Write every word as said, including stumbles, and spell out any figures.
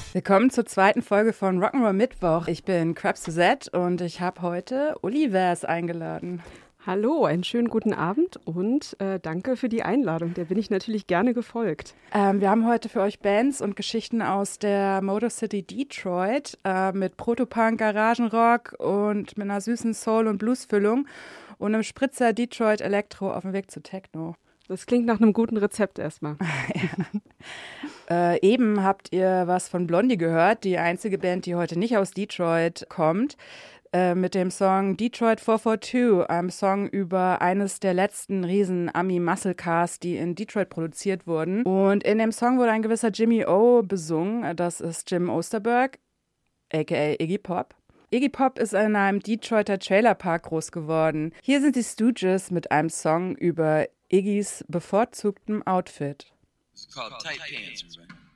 Willkommen zur zweiten Folge von Rock'n'Roll Mittwoch. Ich bin Crabs Suzette und ich habe heute Olivers eingeladen. Hallo, einen schönen guten Abend und äh, danke für die Einladung. Der bin ich natürlich gerne gefolgt. Ähm, wir haben heute für euch Bands und Geschichten aus der Motor City Detroit äh, mit Protopunk, Garagenrock und mit einer süßen Soul- und Bluesfüllung und einem Spritzer Detroit Elektro auf dem Weg zu Techno. Das klingt nach einem guten Rezept erstmal. ja. äh, eben habt ihr was von Blondie gehört, die einzige Band, die heute nicht aus Detroit kommt, äh, mit dem Song Detroit vier vier zwei, einem Song über eines der letzten riesen Ami-Muscle-Cars, die in Detroit produziert wurden. Und in dem Song wurde ein gewisser Jimmy O besungen, das ist Jim Osterberg, aka Iggy Pop. Iggy Pop ist in einem Detroiter Trailerpark groß geworden. Hier sind die Stooges mit einem Song über Iggys bevorzugtem Outfit. It's called tight pants, right?